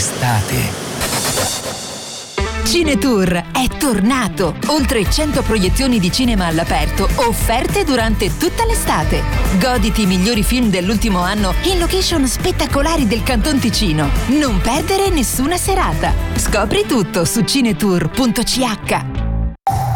l'estate. Cinetour è tornato! Oltre 100 proiezioni di cinema all'aperto offerte durante tutta l'estate. Goditi i migliori film dell'ultimo anno in location spettacolari del Canton Ticino. Non perdere nessuna serata. Scopri tutto su cinetour.ch.